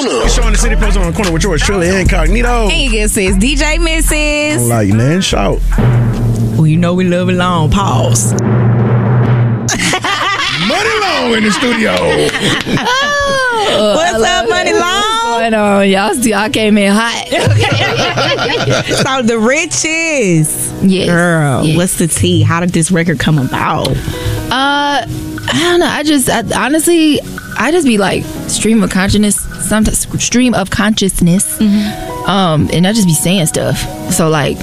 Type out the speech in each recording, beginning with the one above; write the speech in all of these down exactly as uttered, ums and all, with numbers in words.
corner. Showing the city post on the corner with yours truly incognito. Hey, good sis. D J Missus I like, man, shout. Well, you know we love it long. Pause. Money Long in the studio. Oh, what's up, Money Long? What's going on? Y'all, y'all came in hot. So the riches. Yes. Girl, yes. What's the tea? How did this record come about? Uh, I don't know. I just, I, honestly, I just be like stream of consciousness, sometimes stream of consciousness. Mm-hmm. Um, and I just be saying stuff. So like,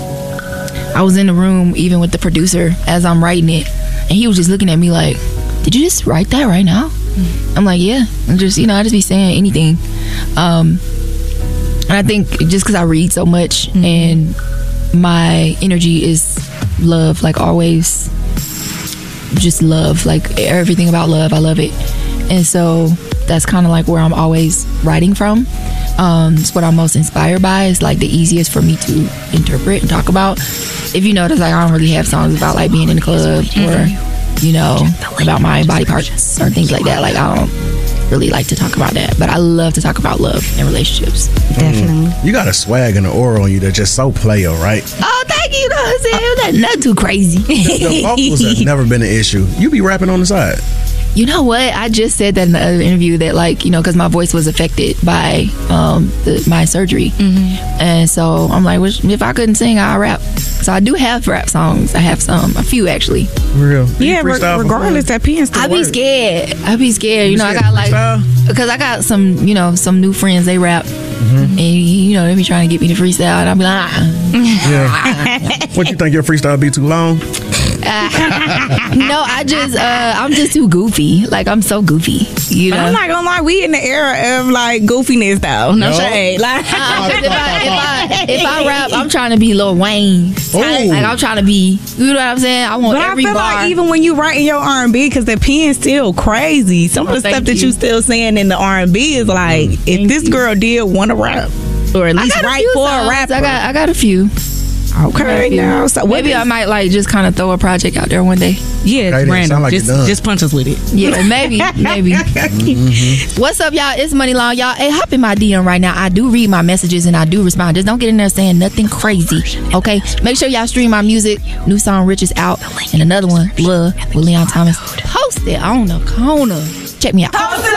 I was in the room even with the producer as I'm writing it, and he was just looking at me like, "Did you just write that right now?" Mm-hmm. I'm like, "Yeah." I'm just, you know, I just be saying anything. Um, and I think just because I read so much, mm-hmm. and my energy is love, like always, just love, like everything about love. I love it, and so that's kind of like where I'm always writing from. Um, it's what I'm most inspired by. It's like the easiest for me to interpret and talk about. If you notice, like I don't really have songs about like being in the club or, you know, about my body parts or things like that. Like I don't really like to talk about that, but I love to talk about love and relationships. Definitely. Mm. You got a swag and an aura on you that's just so player, right? Oh, thank you. You know what I'm saying? That's not too crazy. The, the vocals have never been an issue. You be rapping on the side. You know what? I just said that in the other interview that, like, you know, because my voice was affected by um, the, my surgery. Mm-hmm. And so I'm like, well, if I couldn't sing, I'll rap. So I do have rap songs. I have some, a few actually. Real? Yeah, re- regardless, that pen still I be works. scared. I be scared. You, You know, scared I got to like, freestyle? because I got some, you know, some new friends, they rap. Mm-hmm. And, you know, they be trying to get me to freestyle. And I be like, ah. Yeah. What, you think your freestyle be too long? No, I just, uh, I'm just too goofy. Like, I'm so goofy. You know? But I'm not gonna lie, we in the era of like goofiness though. No Yo. shade. Like, Uh, if, I, if, I, if I rap, I'm trying to be Lil Wayne. Ooh. Like, I'm trying to be, you know what I'm saying? I want but every I feel bar. like even when you writing your R and B, because the pen's still crazy. Some of the Oh, stuff thank that you. you. still saying in the R and B is like, if Thank this you. girl did want to rap, or at I least got a write few for songs. a rapper. I got, I got a few. Okay, now so what Maybe is- I might like just kind of throw a project out there one day. Yeah, Okay, then, random. sound like just, you're done. just punch us with it. Yeah, maybe, maybe. Mm-hmm. What's up, y'all? It's Money Long, y'all. Hey, hop in my D M right now. I do read my messages and I do respond. Just don't get in there saying nothing crazy, okay? Make sure y'all stream my music. New song, Rich, is out, and another one, Love, with Leon Thomas. Post it on the corner. Check me out.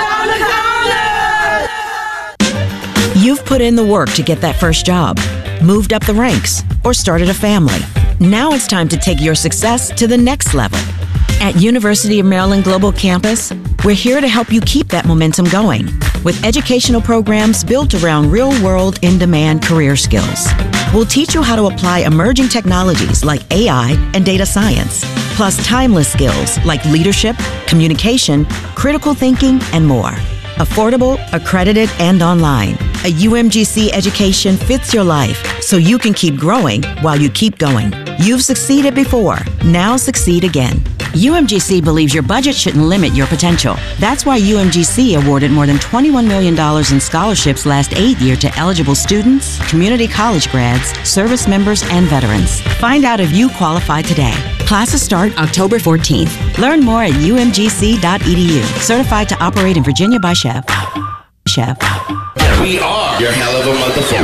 You've put in the work to get that first job, moved up the ranks, or started a family. Now it's time to take your success to the next level. At University of Maryland Global Campus, we're here to help you keep that momentum going with educational programs built around real-world, in-demand career skills. We'll teach you how to apply emerging technologies like A I and data science, plus timeless skills like leadership, communication, critical thinking, and more. Affordable, accredited, and online. A U M G C education fits your life so you can keep growing while you keep going. You've succeeded before. Now succeed again. U M G C believes your budget shouldn't limit your potential. That's why U M G C awarded more than twenty-one million dollars in scholarships last aid year to eligible students, community college grads, service members, and veterans. Find out if you qualify today. Classes start October fourteenth. Learn more at U M G C dot E D U. Certified to operate in Virginia by Chef. Chef. We are your hell of a motherfucker.